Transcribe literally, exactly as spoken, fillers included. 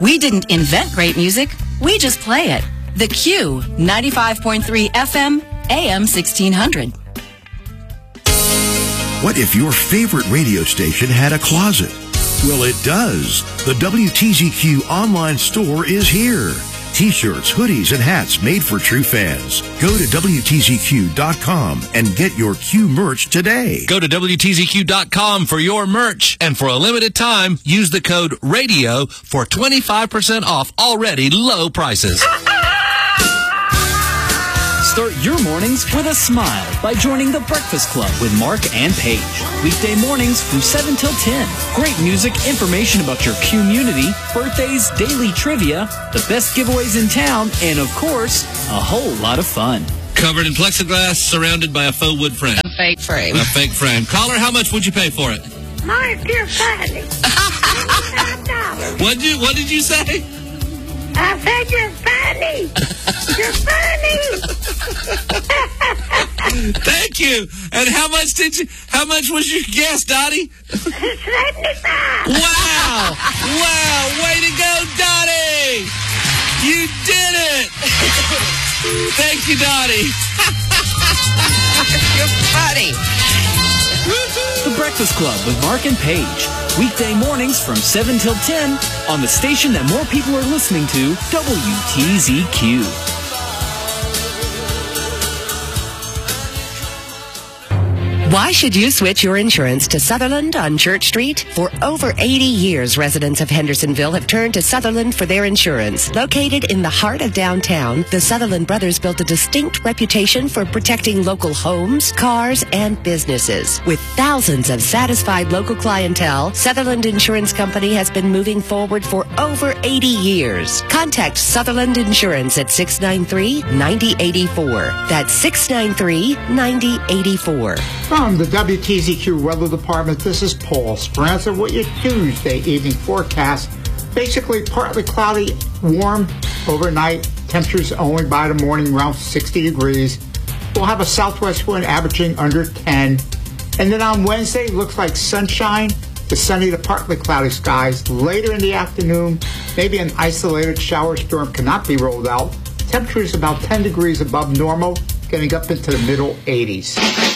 We didn't invent great music, we just play it. The Q, ninety-five point three F M, A M sixteen hundred. What if your favorite radio station had a closet? Well, it does. The W T Z Q online store is here. T-shirts, hoodies, and hats made for true fans. Go to W T Z Q dot com and get your Q merch today. Go to W T Z Q dot com for your merch, and for a limited time, use the code RADIO for twenty-five percent off already low prices. Start your mornings with a smile by joining The Breakfast Club with Mark and Paige. Weekday mornings from seven till ten. Great music, information about your community, birthdays, daily trivia, the best giveaways in town, and of course, a whole lot of fun. Covered in plexiglass, surrounded by a faux wood frame. A fake frame. A fake frame. Caller, how much would you pay for it? Mark, you're funny. twenty-five dollars. What did you, what did you say? I said you're funny. You're funny. Thank you. And how much did you, how much was your guess, Dottie? seventy-five. Wow. Wow. Way to go, Dottie. You did it. Thank you, Dottie. You're funny. The Breakfast Club with Mark and Paige. Weekday mornings from seven till ten on the station that more people are listening to, W T Z Q. Why should you switch your insurance to Sutherland on Church Street? For over eighty years, residents of Hendersonville have turned to Sutherland for their insurance. Located in the heart of downtown, the Sutherland brothers built a distinct reputation for protecting local homes, cars, and businesses. With thousands of satisfied local clientele, Sutherland Insurance Company has been moving forward for over eighty years. Contact Sutherland Insurance at six nine three, nine zero eight four. That's six nine three, nine zero eight four. From the W T Z Q Weather Department, this is Paul Speranza with your Tuesday evening forecast. Basically partly cloudy, warm overnight. Temperatures only by the morning around sixty degrees. We'll have a southwest wind averaging under ten. And then on Wednesday, looks like sunshine to sunny to partly cloudy skies. Later in the afternoon, maybe an isolated shower storm cannot be rolled out. Temperatures about ten degrees above normal, getting up into the middle eighties.